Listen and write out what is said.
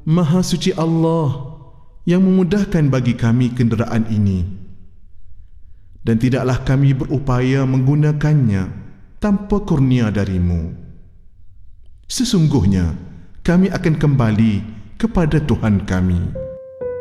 Maha suci Allah yang memudahkan bagi kami kenderaan ini, dan tidaklah kami berupaya menggunakannya tanpa kurnia darimu. Sesungguhnya kami akan kembali kepada Tuhan kami.